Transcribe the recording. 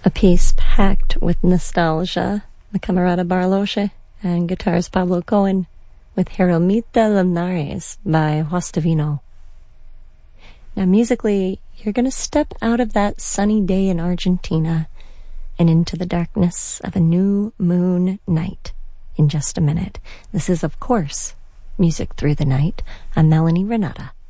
A piece packed with nostalgia, the Camerata Barloche, and guitarist Pablo Cohen with Jeromita Linares by Justavino. Now musically, you're going to step out of that sunny day in Argentina and into the darkness of a new moon night in just a minute. This is, of course, Music Through the Night. I'm Melanie Renata.